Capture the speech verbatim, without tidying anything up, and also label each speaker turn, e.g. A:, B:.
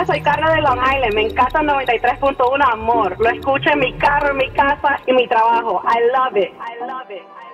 A: Hola, soy Carla de Long Island. Me encanta el noventa y tres punto uno, amor. Lo escucho en mi carro, en mi casa y mi trabajo. I love it. I love it.